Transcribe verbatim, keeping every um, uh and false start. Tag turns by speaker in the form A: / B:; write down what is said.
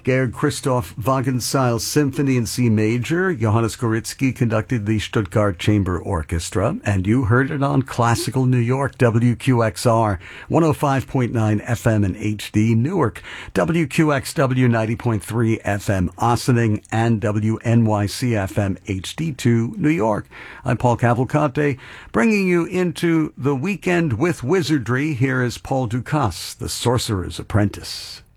A: Georg Christoph Wagenseil Symphony in C Major. Johannes Goritsky conducted the Stuttgart Chamber Orchestra, and you heard it on Classical New York, W Q X R, one oh five point nine F M in H D Newark, W Q X W ninety point three F M Ossining, and W N Y C F M H D two New York. I'm Paul Cavalcante, bringing you into the weekend with wizardry. Here is Paul Dukas, the Sorcerer's Apprentice.